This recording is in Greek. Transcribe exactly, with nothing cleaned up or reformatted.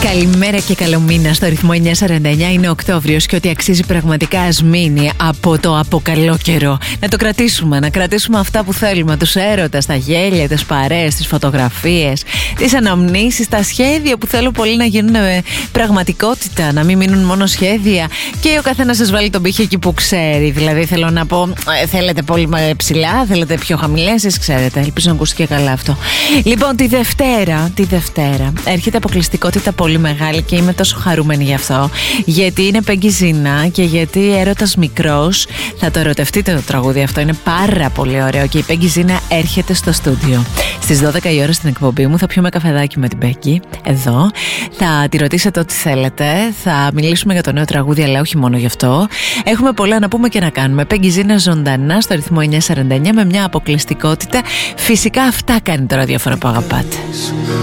Καλημέρα και καλό μήνα. Στο ρυθμό εννιά σαράντα εννιά είναι Οκτώβριος και ό,τι αξίζει πραγματικά ας μείνει από το αποκαλό καιρό. Να το κρατήσουμε, να κρατήσουμε αυτά που θέλουμε. Τους έρωτες, τα γέλια, τις παρέες, τις φωτογραφίες, τις αναμνήσεις, τα σχέδια που θέλω πολύ να γίνουν πραγματικότητα, να μην μείνουν μόνο σχέδια και ο καθένας σας βάλει τον πύχη εκεί που ξέρει. Δηλαδή θέλω να πω, θέλετε πολύ ψηλά, θέλετε πιο χαμηλές, εσείς ξέρετε. Ελπίζω να ακούστηκε καλά αυτό. Λοιπόν, τη Δευτέρα, τη Δευτέρα έρχεται αποκλειστικότητα πολύ μεγάλη και είμαι τόσο χαρούμενη γι' αυτό. Γιατί είναι Πέγγι Ζίνα και γιατί έρωτας μικρός. Θα το ερωτευτείτε το τραγούδι αυτό, είναι πάρα πολύ ωραίο. Και η Πέγγι Ζίνα έρχεται στο στούντιο. Στις δώδεκα η ώρα στην εκπομπή μου θα πιούμε καφεδάκι με την Πέγγι εδώ. Θα τη ρωτήσετε ό,τι θέλετε. Θα μιλήσουμε για το νέο τραγούδι, αλλά όχι μόνο γι' αυτό. Έχουμε πολλά να πούμε και να κάνουμε. Πέγγι Ζίνα ζωντανά στο ρυθμό εννιά σαράντα εννιά με μια αποκλειστικότητα. Φυσικά αυτά κάνει το ραδιόφωνο που αγαπάτε.